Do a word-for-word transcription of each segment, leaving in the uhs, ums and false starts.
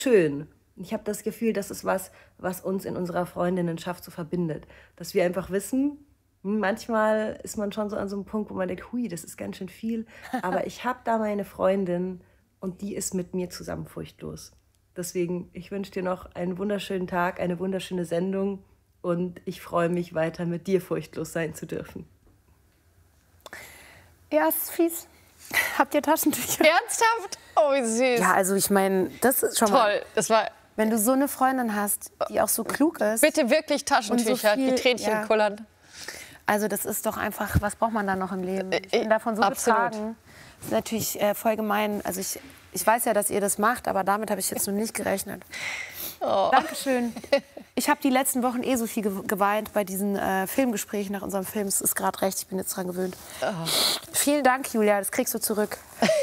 schön. Ich habe das Gefühl, das ist was, was uns in unserer Freundinnenschaft so verbindet. Dass wir einfach wissen, manchmal ist man schon so an so einem Punkt, wo man denkt, hui, das ist ganz schön viel. Aber ich habe da meine Freundin und die ist mit mir zusammen furchtlos. Deswegen, ich wünsche dir noch einen wunderschönen Tag, eine wunderschöne Sendung und ich freue mich weiter, mit dir furchtlos sein zu dürfen. Ja, es ist fies. Habt ihr Taschentücher? Ernsthaft? Oh, wie süß. Ja, also ich meine, das ist schon toll. mal... Das war wenn du so eine Freundin hast, die auch so klug ist. Bitte wirklich Taschentücher, so viel, die Tränchen ja. kullern. Also das ist doch einfach, was braucht man da noch im Leben? Ich bin davon so Absolut. betragen. Das ist natürlich äh, voll gemein. Also ich, ich weiß ja, dass ihr das macht, aber damit habe ich jetzt noch nicht gerechnet. Oh. Dankeschön. Ich habe die letzten Wochen eh so viel geweint bei diesen äh, Filmgesprächen nach unserem Film. Es ist gerade recht, ich bin jetzt dran gewöhnt. Oh. Vielen Dank, Julia, das kriegst du zurück.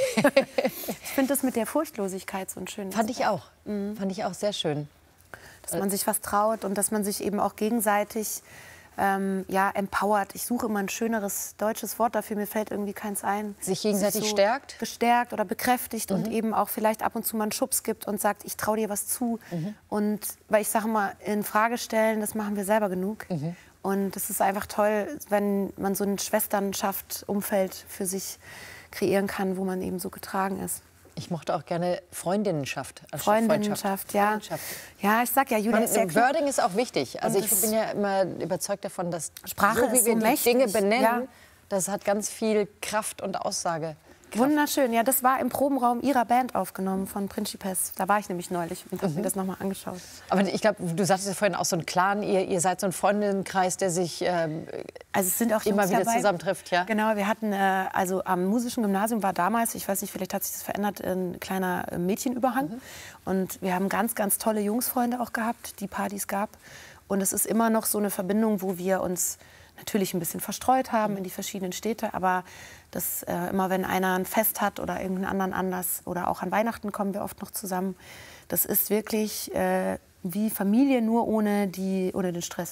Ich finde das mit der Furchtlosigkeit so ein schönes. Fand ich auch. Mhm. Fand ich auch sehr schön. Dass man sich was traut und dass man sich eben auch gegenseitig ähm, ja, empowert. Ich suche immer ein schöneres deutsches Wort dafür, mir fällt irgendwie keins ein. Sich gegenseitig so stärkt? Bestärkt oder bekräftigt mhm. und eben auch vielleicht ab und zu mal einen Schubs gibt und sagt, ich traue dir was zu. Mhm. Und weil ich sage mal, in Frage stellen, das machen wir selber genug. Mhm. Und es ist einfach toll, wenn man so ein Schwesternschaft, Umfeld für sich kreieren kann, wo man eben so getragen ist. Ich mochte auch gerne Freundinnenschaft. Freundinnenschaft, ja. Freundschaft. Ja, ich sag ja, Julia ist ja klug. Wording ist auch wichtig. Also ich bin ja immer überzeugt davon, dass Sprache so wie ist wir so die mächtig. Dinge benennen, ja. das hat ganz viel Kraft und Aussage. Wunderschön. Ja, das war im Probenraum Ihrer Band aufgenommen, von Principes. Da war ich nämlich neulich und habe mhm. mir das noch mal angeschaut. Aber ich glaube, du sagtest ja vorhin auch so ein Clan. Ihr, ihr seid so ein Freundinnenkreis, der sich ähm, also es sind auch immer Jungs wieder dabei. zusammentrifft. Ja? Genau, wir hatten, äh, also am musischen Gymnasium war damals, ich weiß nicht, vielleicht hat sich das verändert, ein kleiner Mädchenüberhang. Mhm. Und wir haben ganz, ganz tolle Jungsfreunde auch gehabt, die Partys gab. Und es ist immer noch so eine Verbindung, wo wir uns natürlich ein bisschen verstreut haben in die verschiedenen Städte, aber das, äh, immer wenn einer ein Fest hat oder irgendeinen anderen Anlass oder auch an Weihnachten kommen wir oft noch zusammen. Das ist wirklich äh, wie Familie, nur ohne, die, ohne den Stress,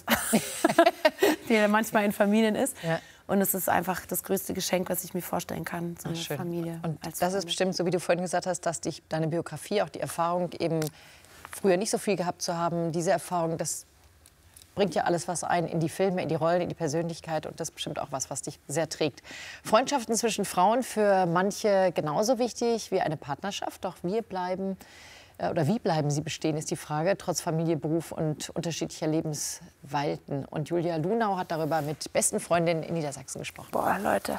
der manchmal in Familien ist. Ja. Und es ist einfach das größte Geschenk, was ich mir vorstellen kann, so eine Ach, Familie. Und als das ist bestimmt, so wie du vorhin gesagt hast, dass dich deine Biografie, auch die Erfahrung, eben früher nicht so viel gehabt zu haben, diese Erfahrung, das bringt ja alles was ein in die Filme, in die Rollen, in die Persönlichkeit. Und das ist bestimmt auch was, was dich sehr trägt. Freundschaften zwischen Frauen für manche genauso wichtig wie eine Partnerschaft. Doch wir bleiben, äh, oder wie bleiben sie bestehen, ist die Frage, trotz Familie, Beruf und unterschiedlicher Lebenswelten. Und Julia Lunau hat darüber mit besten Freundinnen in Niedersachsen gesprochen. Boah, Leute.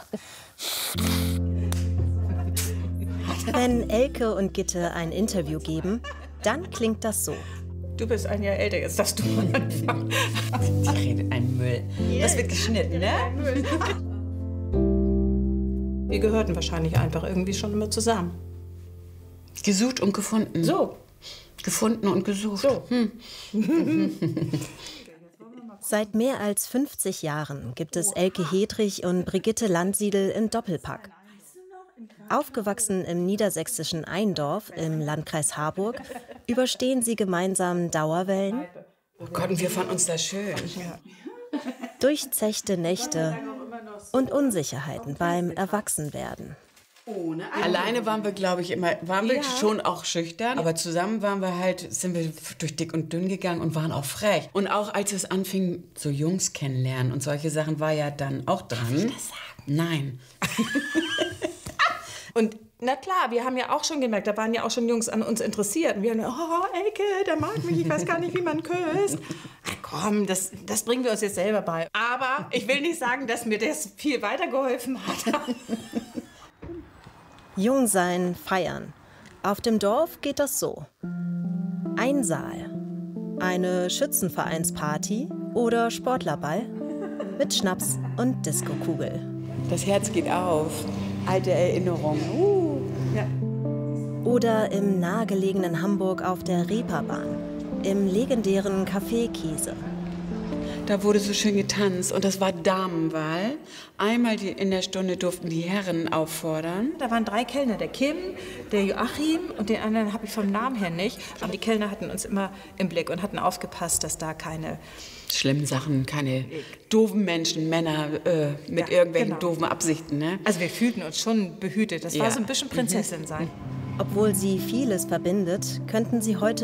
Wenn Elke und Gitte ein Interview geben, dann klingt das so. Du bist ein Jahr älter, jetzt darfst du mal anfangen. Die redet ein Müll. Das wird geschnitten, ne? Wir gehörten wahrscheinlich einfach irgendwie schon immer zusammen. Gesucht und gefunden. So. Gefunden und gesucht. So. Hm. Seit mehr als fünfzig Jahren gibt es Elke Hedrich und Brigitte Landsiedel im Doppelpack. Aufgewachsen im niedersächsischen Eindorf im Landkreis Harburg, überstehen sie gemeinsam Dauerwellen, oh Gott, und wir fanden uns da schön. durchzechte Nächte und Unsicherheiten beim Erwachsenwerden. Alleine waren wir, glaube ich, immer, waren wir ja. schon auch schüchtern, aber zusammen waren wir halt, sind wir durch dick und dünn gegangen und waren auch frech. Und auch als es anfing, so Jungs kennenlernen und solche Sachen, war ja dann auch dran. Darf ich das sagen? Nein. Und na klar, wir haben ja auch schon gemerkt, da waren ja auch schon Jungs an uns interessiert. Und wir haben gesagt, oh, Elke, der mag mich, ich weiß gar nicht, wie man küsst. Ach komm, das, das bringen wir uns jetzt selber bei. Aber ich will nicht sagen, dass mir das viel weitergeholfen hat. Jung sein, feiern. Auf dem Dorf geht das so. Ein Saal, eine Schützenvereinsparty oder Sportlerball mit Schnaps und Diskokugel. Das Herz geht auf. Alte Erinnerungen. Uh. Ja. Oder im nahegelegenen Hamburg auf der Reeperbahn, im legendären Café Käse. Da wurde so schön getanzt und das war Damenwahl. Einmal die, in der Stunde durften die Herren auffordern. Da waren drei Kellner, der Kim, der Joachim und den anderen habe ich vom Namen her nicht. Aber die Kellner hatten uns immer im Blick und hatten aufgepasst, dass da keine schlimmen Sachen, keine doofen Menschen, Männer äh, mit ja, irgendwelchen genau. doofen Absichten. Ne? Also wir fühlten uns schon behütet. Das ja. war so ein bisschen Prinzessin sein. Obwohl sie vieles verbindet, könnten sie heute